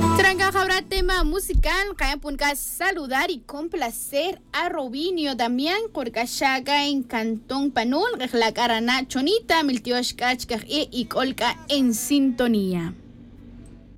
Tranca habrá tema musical, kaya punca saludar y complacer a Robinio Damián, Corcachaga en Cantón Panul, la carana chonita, miltioshkach y colca en sintonía.